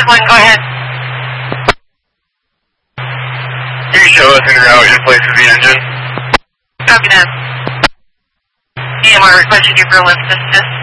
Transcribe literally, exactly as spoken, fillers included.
one, go ahead. Can you show us en route in place of the engine? Copy that. E M R requesting you for lift assist.